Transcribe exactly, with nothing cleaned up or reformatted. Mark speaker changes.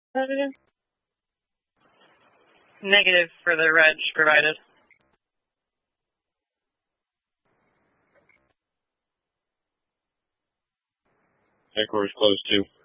Speaker 1: Negative for the reg provided.
Speaker 2: Headquarters closed too.